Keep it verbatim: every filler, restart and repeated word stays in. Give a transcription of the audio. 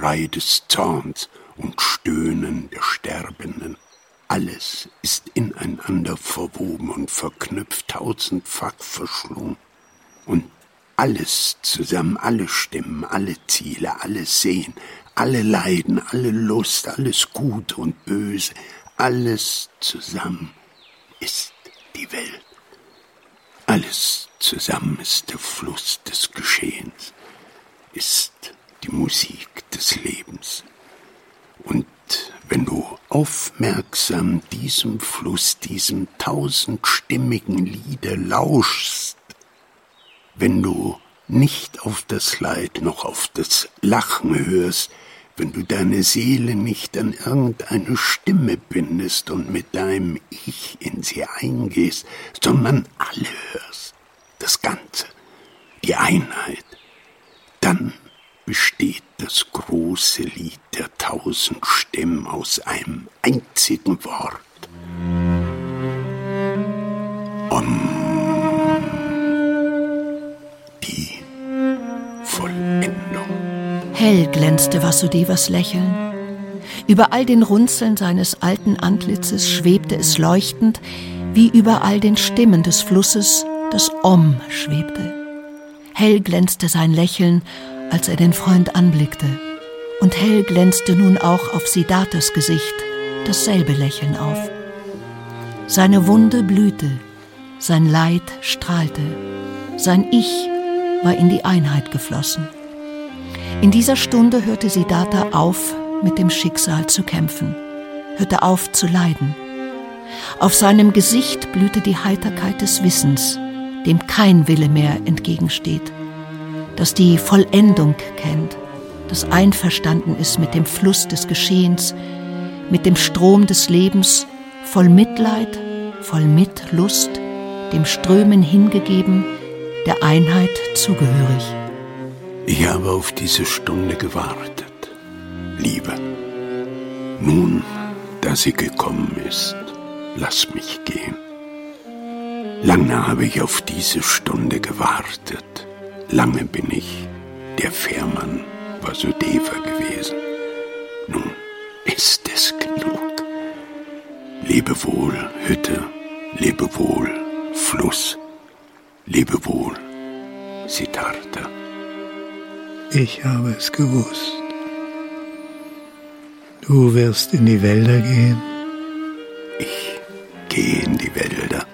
Schrei des Zorns und Stöhnen der Sterbenden. Alles ist ineinander verwoben und verknüpft, tausendfach verschlungen. Und alles zusammen, alle Stimmen, alle Ziele, alles Sehen, alle Leiden, alle Lust, alles Gut und Böse, alles zusammen ist die Welt. Alles zusammen ist der Fluss des Geschehens, ist die Musik des Lebens. Und wenn du aufmerksam diesem Fluss, diesem tausendstimmigen Liede lauschst, wenn du nicht auf das Leid noch auf das Lachen hörst, wenn du deine Seele nicht an irgendeine Stimme bindest und mit deinem Ich in sie eingehst, sondern alle hörst, das Ganze, die Einheit, dann besteht das große Lied der tausend Stimmen aus einem einzigen Wort. Om. Die Vollendung. Hell glänzte Vasudevas Lächeln. Über all den Runzeln seines alten Antlitzes schwebte es leuchtend, wie über all den Stimmen des Flusses das Om schwebte. Hell glänzte sein Lächeln, als er den Freund anblickte. Und hell glänzte nun auch auf Siddharthas Gesicht dasselbe Lächeln auf. Seine Wunde blühte, sein Leid strahlte, sein Ich war in die Einheit geflossen. In dieser Stunde hörte Siddhartha auf, mit dem Schicksal zu kämpfen, hörte auf zu leiden. Auf seinem Gesicht blühte die Heiterkeit des Wissens, dem kein Wille mehr entgegensteht, das die Vollendung kennt, das einverstanden ist mit dem Fluss des Geschehens, mit dem Strom des Lebens, voll Mitleid, voll Mitlust, dem Strömen hingegeben, der Einheit zugehörig. Ich habe auf diese Stunde gewartet, Liebe. Nun, da sie gekommen ist, lass mich gehen. Lange habe ich auf diese Stunde gewartet. Lange bin ich der Fährmann Vasudeva gewesen. Nun ist es genug. Lebe wohl, Hütte, lebe wohl, Fluss, lebe wohl, Siddhartha. Ich habe es gewusst. Du wirst in die Wälder gehen. Ich gehe in die Wälder.